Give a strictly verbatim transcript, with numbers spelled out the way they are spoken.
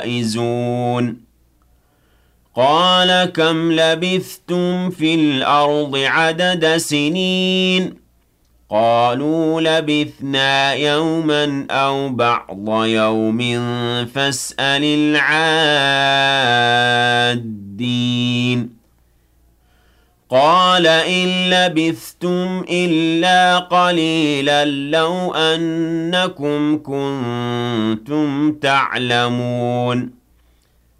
فائزون قال كم لبثتم في الأرض عدد سنين قالوا لبثنا يوما أو بعض يوم فاسأل العادين قال إن لبثتم إلا قليلا لو أنكم كنتم تعلمون